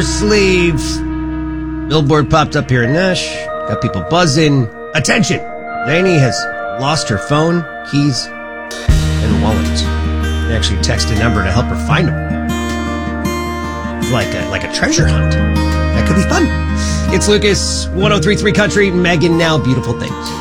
sleeve. Billboard popped up here in Nash. Got people buzzing. Attention! Lainey has lost her phone, keys, and wallet. They actually texted a number to help her find them. It's like a treasure hunt. That could be fun. It's Lucas, 103.3 Country, Megan Now, Beautiful Things.